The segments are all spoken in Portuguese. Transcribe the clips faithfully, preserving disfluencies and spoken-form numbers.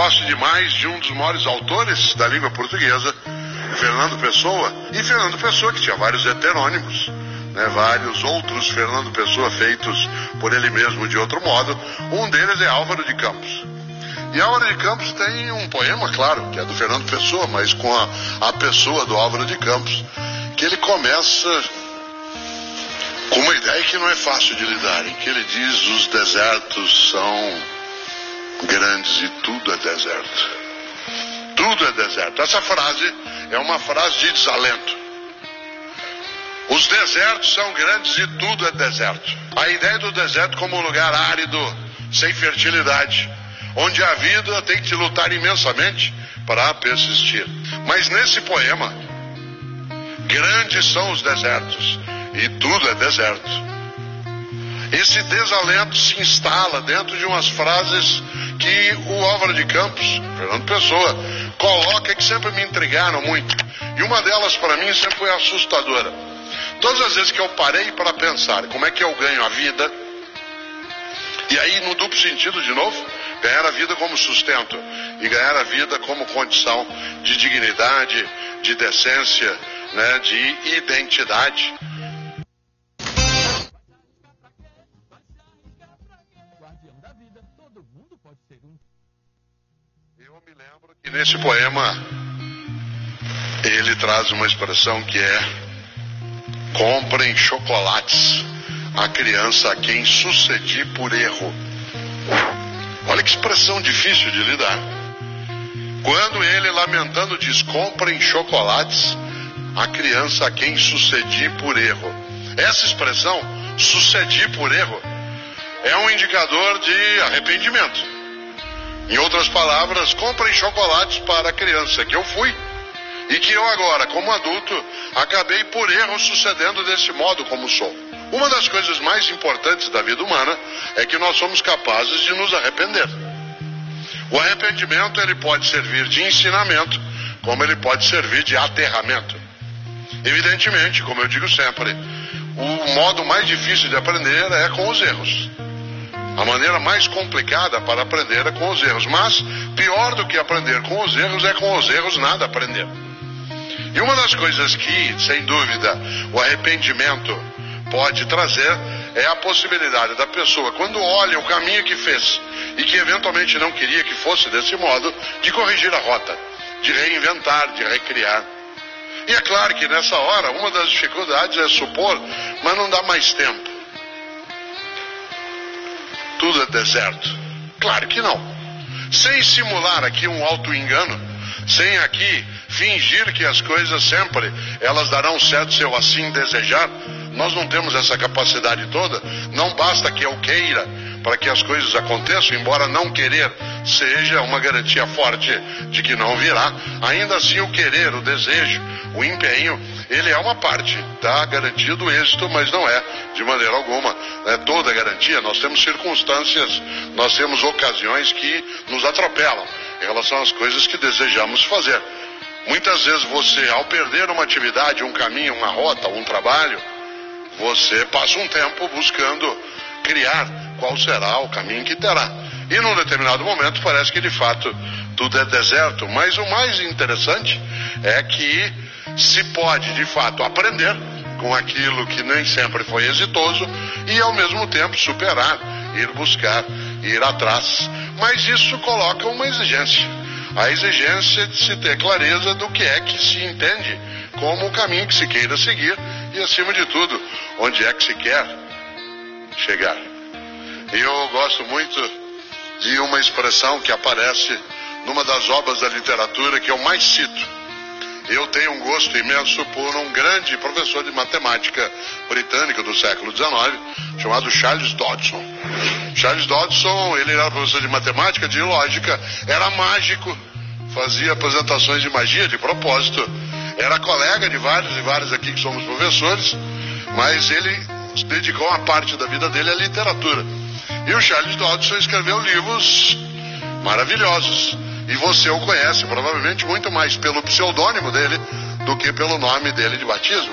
gosto demais de um dos maiores autores da língua portuguesa, Fernando Pessoa. E Fernando Pessoa, que tinha vários heterônimos, né, vários outros Fernando Pessoa feitos por ele mesmo de outro modo. Um deles é Álvaro de Campos. E Álvaro de Campos tem um poema, claro, que é do Fernando Pessoa, mas com a, a pessoa do Álvaro de Campos, que ele começa com uma ideia que não é fácil de lidar, em que ele diz: os desertos são grandes e tudo é deserto. Tudo é deserto. Essa frase é uma frase de desalento. Os desertos são grandes e tudo é deserto. A ideia do deserto como um lugar árido, sem fertilidade, onde a vida tem que lutar imensamente para persistir. Mas nesse poema, grandes são os desertos e tudo é deserto. Esse desalento se instala dentro de umas frases que o Álvaro de Campos, Fernando Pessoa, coloca, que sempre me intrigaram muito. E uma delas para mim sempre foi assustadora. Todas as vezes que eu parei para pensar como é que eu ganho a vida, e aí no duplo sentido de novo, ganhar a vida como sustento e ganhar a vida como condição de dignidade, de decência, né, de identidade. Eu me lembro que nesse poema ele traz uma expressão que é: comprem chocolates a criança a quem sucedi por erro. Olha que expressão difícil de lidar. Quando ele, lamentando, diz: comprem chocolates a criança a quem sucedi por erro. Essa expressão, sucedi por erro, é um indicador de arrependimento. Em outras palavras, comprem chocolates para a criança que eu fui e que eu agora, como adulto, acabei por erro sucedendo desse modo como sou. Uma das coisas mais importantes da vida humana é que nós somos capazes de nos arrepender. O arrependimento, ele pode servir de ensinamento, como ele pode servir de aterramento. Evidentemente, como eu digo sempre, o modo mais difícil de aprender é com os erros. A maneira mais complicada para aprender é com os erros. Mas, pior do que aprender com os erros, é com os erros nada aprender. E uma das coisas que, sem dúvida, o arrependimento pode trazer é a possibilidade da pessoa, quando olha o caminho que fez e que eventualmente não queria que fosse desse modo, de corrigir a rota, de reinventar, de recriar. E é claro que nessa hora, uma das dificuldades é supor, mas não dá mais tempo. Tudo é deserto. Claro que não. Sem simular aqui um auto-engano, sem aqui fingir que as coisas sempre elas darão certo se eu assim desejar, nós não temos essa capacidade toda. Não basta que eu queira para que as coisas aconteçam, embora não querer seja uma garantia forte de que não virá. Ainda assim o querer, o desejo, o empenho, ele é uma parte da garantia do êxito, mas não é de maneira alguma é toda a garantia. Nós temos circunstâncias, nós temos ocasiões que nos atropelam em relação às coisas que desejamos fazer. Muitas vezes você, ao perder uma atividade, um caminho, uma rota, um trabalho, você passa um tempo buscando criar qual será o caminho que terá. E num determinado momento parece que de fato tudo é deserto. Mas o mais interessante é que se pode de fato aprender com aquilo que nem sempre foi exitoso e ao mesmo tempo superar, ir buscar, ir atrás. Mas isso coloca uma exigência. A exigência de se ter clareza do que é que se entende como o caminho que se queira seguir e, acima de tudo, onde é que se quer chegar. Eu gosto muito de uma expressão que aparece numa das obras da literatura que eu mais cito. Eu tenho um gosto imenso por um grande professor de matemática britânico do século dezenove, chamado Charles Dodson. Charles Dodson, ele era professor de matemática, de lógica, era mágico, fazia apresentações de magia de propósito, era colega de vários e vários aqui que somos professores, mas ele dedicou uma parte da vida dele à literatura. E o Charles Dodson escreveu livros maravilhosos. E você o conhece provavelmente muito mais pelo pseudônimo dele do que pelo nome dele de batismo.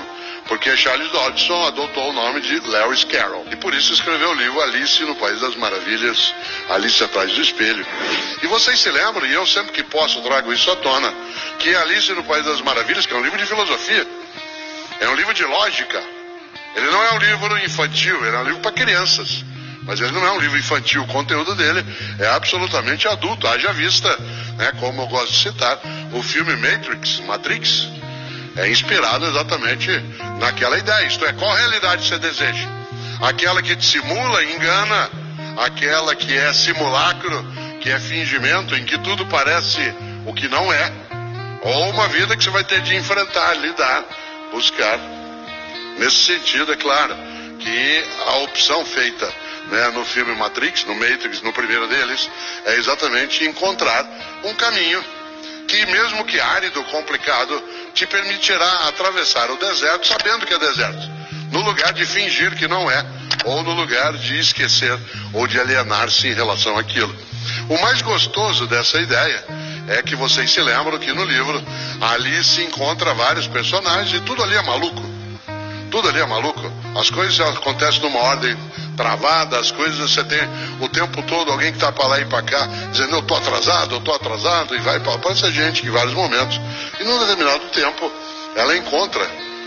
porque Charles Dodgson adotou o nome de Lewis Carroll e por isso escreveu o livro Alice no País das Maravilhas, Alice atrás do espelho. E vocês se lembram, e eu sempre que posso trago isso à tona, que Alice no País das Maravilhas, que é um livro de filosofia, é um livro de lógica. Ele não é um livro infantil, ele é um livro para crianças. Mas ele não é um livro infantil, o conteúdo dele é absolutamente adulto. Haja vista, né, como eu gosto de citar, o filme Matrix, Matrix, é inspirado exatamente naquela ideia. Isto é, qual realidade você deseja? Aquela que te simula, engana, aquela que é simulacro, que é fingimento, em que tudo parece o que não é, ou uma vida que você vai ter de enfrentar, lidar, buscar. Nesse sentido, é claro que a opção feita, né, no filme Matrix, no Matrix, no primeiro deles, é exatamente encontrar um caminho que, mesmo que árido, complicado, te permitirá atravessar o deserto sabendo que é deserto, no lugar de fingir que não é, ou no lugar de esquecer ou de alienar-se em relação àquilo. O mais gostoso dessa ideia é que vocês se lembram que no livro ali se encontra vários personagens e tudo ali é maluco. Tudo ali é maluco. As coisas acontecem numa ordem travada, as coisas você tem o tempo todo alguém que está para lá e para cá, dizendo eu tô atrasado, eu tô atrasado, e vai para lá. Essa gente em vários momentos. E num determinado tempo, ela encontra,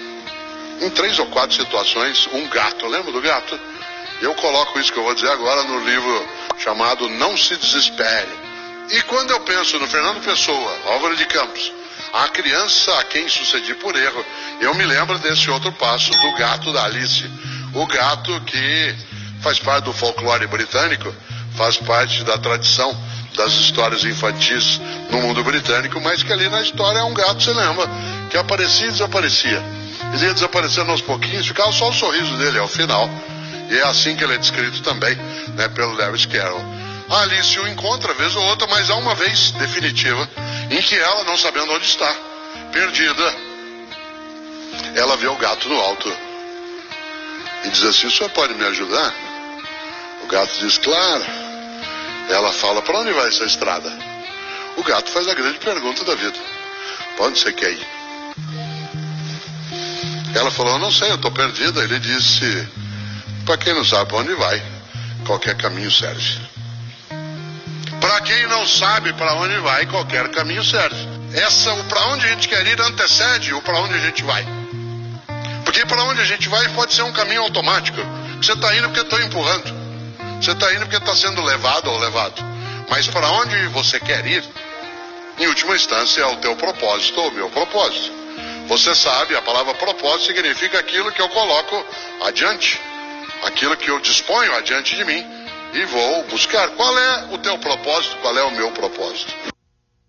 em três ou quatro situações, um gato. Lembra do gato? Eu coloco isso que eu vou dizer agora no livro chamado Não Se Desespere. E quando eu penso no Fernando Pessoa, Álvaro de Campos, a criança a quem sucedi por erro, eu me lembro desse outro passo do gato da Alice. O gato que faz parte do folclore britânico, faz parte da tradição das histórias infantis no mundo britânico, mas que ali na história é um gato, você lembra, que aparecia e desaparecia. Ele ia desaparecendo aos pouquinhos, ficava só o sorriso dele ao final. E é assim que ele é descrito também, né, pelo Lewis Carroll. A Alice o encontra vez ou outra, mas há uma vez definitiva em que ela, não sabendo onde está, perdida, ela vê o gato no alto e diz assim: o senhor pode me ajudar? O gato diz: claro. Ela fala: para onde vai essa estrada? O gato faz a grande pergunta da vida: para onde você quer ir? Ela falou: eu não sei, eu estou perdida. Ele disse: para quem não sabe para onde vai, qualquer caminho serve. Para quem não sabe para onde vai, qualquer caminho serve. Essa, o para onde a gente quer ir, antecede o para onde a gente vai. Porque para onde a gente vai pode ser um caminho automático. Você está indo porque estou empurrando. Você está indo porque está sendo levado ou levado. Mas para onde você quer ir, em última instância, é o teu propósito ou o meu propósito. Você sabe, a palavra propósito significa aquilo que eu coloco adiante. Aquilo que eu disponho adiante de mim e vou buscar. Qual é o teu propósito? Qual é o meu propósito?